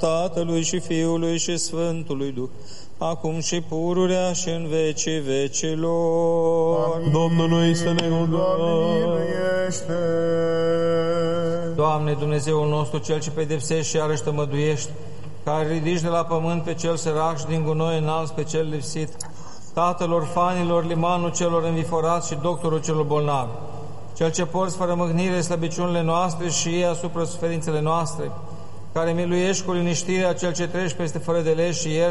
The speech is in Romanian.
Tatălui și Fiului și Sfântului Duh, acum și pururea și în vecii vecilor. Amin. Domnului să ne miluiește. Doamne, Dumnezeul nostru, Cel ce pedepsești și iarăși tămăduiești, care ridici de la pământ pe cel sărac și din gunoi înalți pe cel lipsit, Tatăl orfanilor, limanul celor înviforați și doctorul celor bolnavi, Cel ce porți fără mâhnire slăbiciunile noastre și iei asupra suferințele noastre, care miluiești cu liniștirea Cel ce treci peste fără de legi și